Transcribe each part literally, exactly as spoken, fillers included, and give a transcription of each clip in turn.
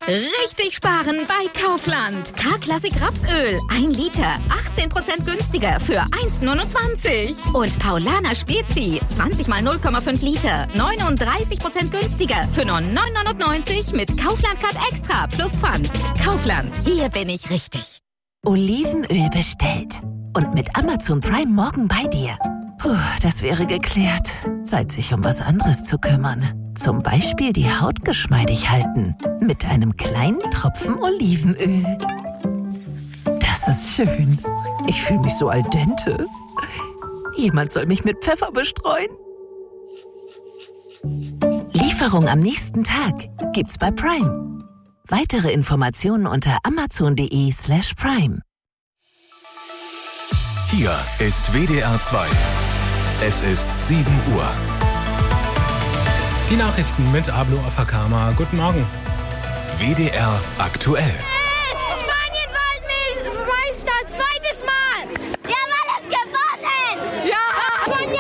Richtig sparen bei Kaufland. K-Klassik Rapsöl. ein Liter. achtzehn Prozent günstiger für eins Komma neunundzwanzig. Und Paulaner Spezi. zwanzig mal null Komma fünf Liter. neununddreißig Prozent günstiger für nur neun neunundneunzig mit Kaufland Card Extra plus Pfand. Kaufland. Hier bin ich richtig. Olivenöl bestellt. Und mit Amazon Prime morgen bei dir. Puh, das wäre geklärt. Zeit, sich um was anderes zu kümmern. Zum Beispiel die Haut geschmeidig halten. Mit einem kleinen Tropfen Olivenöl. Das ist schön. Ich fühle mich so al dente. Jemand soll mich mit Pfeffer bestreuen. Lieferung am nächsten Tag gibt's bei Prime. Weitere Informationen unter amazon.de slash prime. Hier ist W D R zwei. Es ist sieben Uhr. Die Nachrichten mit Ablo Afakama. Guten Morgen. W D R aktuell. Hey, Spanien Weltmeister, zweites Mal. Wir haben alles gewonnen. Ja, Sonja.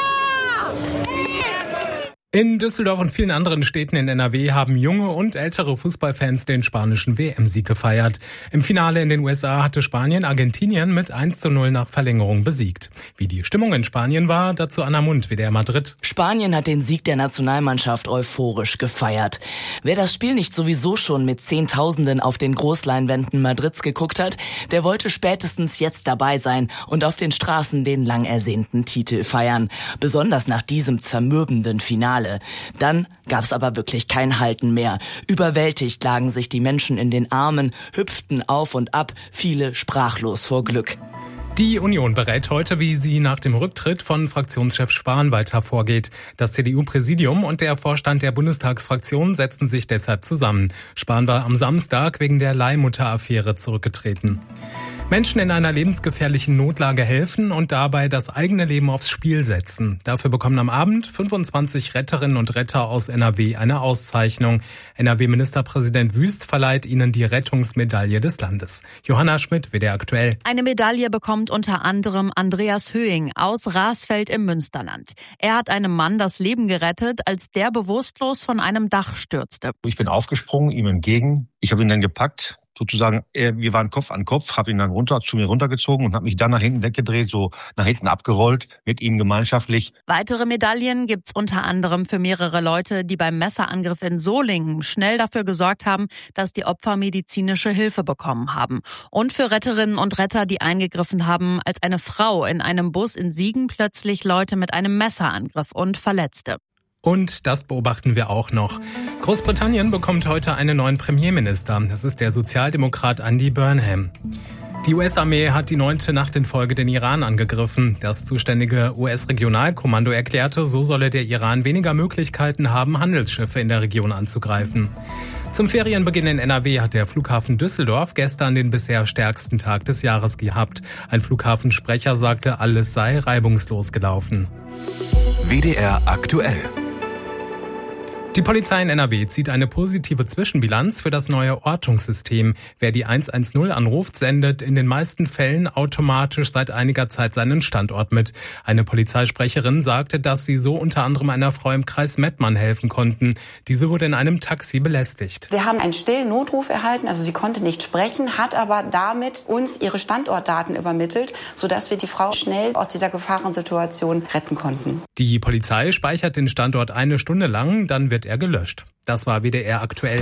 In Düsseldorf und vielen anderen Städten in N R W haben junge und ältere Fußballfans den spanischen W M-Sieg gefeiert. Im Finale in den U S A hatte Spanien Argentinien mit eins zu null nach Verlängerung besiegt. Wie die Stimmung in Spanien war, dazu Anna Mund, W D R Madrid. Spanien hat den Sieg der Nationalmannschaft euphorisch gefeiert. Wer das Spiel nicht sowieso schon mit Zehntausenden auf den Großleinwänden Madrids geguckt hat, der wollte spätestens jetzt dabei sein und auf den Straßen den lang ersehnten Titel feiern. Besonders nach diesem zermürbenden Finale. Dann gab's aber wirklich kein Halten mehr. Überwältigt lagen sich die Menschen in den Armen, hüpften auf und ab, viele sprachlos vor Glück. Die Union berät heute, wie sie nach dem Rücktritt von Fraktionschef Spahn weiter vorgeht. Das C D U-Präsidium und der Vorstand der Bundestagsfraktion setzen sich deshalb zusammen. Spahn war am Samstag wegen der Leihmutter-Affäre zurückgetreten. Menschen in einer lebensgefährlichen Notlage helfen und dabei das eigene Leben aufs Spiel setzen. Dafür bekommen am Abend fünfundzwanzig Retterinnen und Retter aus N R W eine Auszeichnung. N R W-Ministerpräsident Wüst verleiht ihnen die Rettungsmedaille des Landes. Johanna Schmidt, W D R aktuell. Eine Medaille bekommt unter anderem Andreas Höhing aus Rasfeld im Münsterland. Er hat einem Mann das Leben gerettet, als der bewusstlos von einem Dach stürzte. Ich bin aufgesprungen, ihm entgegen. Ich habe ihn dann gepackt. Sozusagen, wir waren Kopf an Kopf, habe ihn dann runter zu mir runtergezogen und habe mich dann nach hinten weggedreht, so nach hinten abgerollt, mit ihm gemeinschaftlich. Weitere Medaillen gibt's unter anderem für mehrere Leute, die beim Messerangriff in Solingen schnell dafür gesorgt haben, dass die Opfer medizinische Hilfe bekommen haben. Und für Retterinnen und Retter, die eingegriffen haben, als eine Frau in einem Bus in Siegen plötzlich Leute mit einem Messer angriff und verletzte. Und das beobachten wir auch noch. Großbritannien bekommt heute einen neuen Premierminister. Das ist der Sozialdemokrat Andy Burnham. Die U S-Armee hat die neunte Nacht in Folge den Iran angegriffen. Das zuständige U S-Regionalkommando erklärte, so solle der Iran weniger Möglichkeiten haben, Handelsschiffe in der Region anzugreifen. Zum Ferienbeginn in N R W hat der Flughafen Düsseldorf gestern den bisher stärksten Tag des Jahres gehabt. Ein Flughafensprecher sagte, alles sei reibungslos gelaufen. W D R aktuell. Die Polizei in N R W zieht eine positive Zwischenbilanz für das neue Ortungssystem. Wer die eins eins null anruft, sendet in den meisten Fällen automatisch seit einiger Zeit seinen Standort mit. Eine Polizeisprecherin sagte, dass sie so unter anderem einer Frau im Kreis Mettmann helfen konnten. Diese wurde in einem Taxi belästigt. Wir haben einen stillen Notruf erhalten, also sie konnte nicht sprechen, hat aber damit uns ihre Standortdaten übermittelt, sodass wir die Frau schnell aus dieser Gefahrensituation retten konnten. Die Polizei speichert den Standort eine Stunde lang, dann wird er gelöscht. Das war W D R aktuell.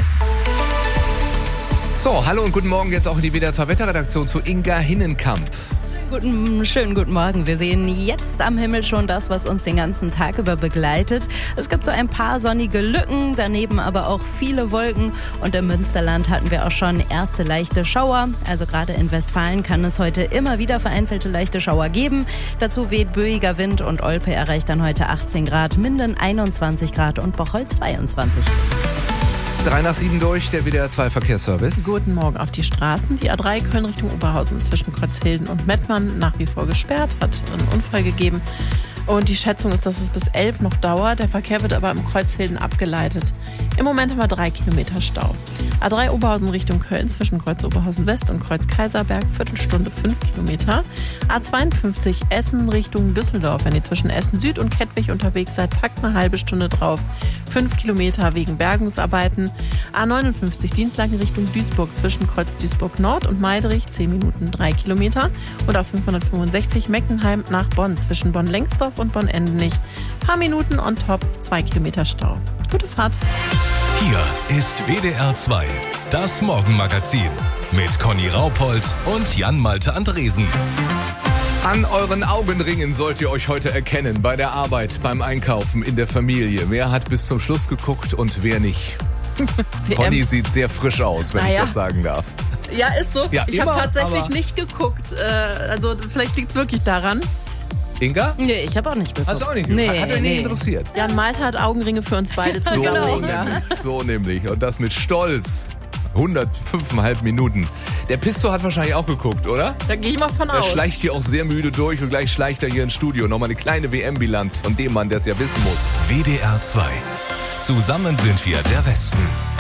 So, hallo und guten Morgen jetzt auch in die W D R zwei Wetterredaktion zu Inga Hinnenkamp. Guten, schönen guten Morgen. Wir sehen jetzt am Himmel schon das, was uns den ganzen Tag über begleitet. Es gibt so ein paar sonnige Lücken, daneben aber auch viele Wolken. Und im Münsterland hatten wir auch schon erste leichte Schauer. Also gerade in Westfalen kann es heute immer wieder vereinzelte leichte Schauer geben. Dazu weht böiger Wind und Olpe erreicht dann heute achtzehn Grad, Minden einundzwanzig Grad und Bocholt zweiundzwanzig. Drei nach sieben durch, der W D R zwei Verkehrsservice. Guten Morgen auf die Straßen. Die A drei Köln Richtung Oberhausen zwischen Kreuzhilden und Mettmann nach wie vor gesperrt, hat einen Unfall gegeben. Und die Schätzung ist, dass es bis elf noch dauert. Der Verkehr wird aber im Kreuz Hilden abgeleitet. Im Moment haben wir drei Kilometer Stau. A drei Oberhausen Richtung Köln zwischen Kreuz Oberhausen West und Kreuz Kaiserberg, Viertelstunde fünf Kilometer. A zweiundfünfzig Essen Richtung Düsseldorf. Wenn ihr zwischen Essen Süd und Kettwig unterwegs seid, packt eine halbe Stunde drauf. fünf Kilometer wegen Bergungsarbeiten. A neunundfünfzig Dienstlaken Richtung Duisburg zwischen Kreuz Duisburg Nord und Meidrich, zehn Minuten, drei Kilometer. Und auf fünfhundertfünfundsechzig Meckenheim nach Bonn zwischen Bonn-Lengsdorf und Bonn-Endenich. Paar Minuten on top, zwei Kilometer Stau. Gute Fahrt. Hier ist W D R zwei, das Morgenmagazin mit Conny Raupold und Jan-Malte Andresen. An euren Augenringen sollt ihr euch heute erkennen, bei der Arbeit, beim Einkaufen, in der Familie. Wer hat bis zum Schluss geguckt und wer nicht? Conny sieht sehr frisch aus, wenn naja. ich das sagen darf. Ja, ist so. Ja, ich habe tatsächlich nicht geguckt. Also vielleicht liegt es wirklich daran. Inga? Nee, ich habe auch nicht geguckt. Hast du auch nicht geguckt? Nee, hat er nee. nicht interessiert? Jan-Malte hat Augenringe für uns beide zusammen. So nämlich. So nämlich. Und das mit Stolz. hundertfünf Komma fünf Minuten. Der Pisto hat wahrscheinlich auch geguckt, oder? Da gehe ich mal von aus. Er aus. schleicht hier auch sehr müde durch und gleich schleicht er hier ins Studio. Nochmal eine kleine W M-Bilanz von dem Mann, der es ja wissen muss. W D R zwei. Zusammen sind wir der Westen.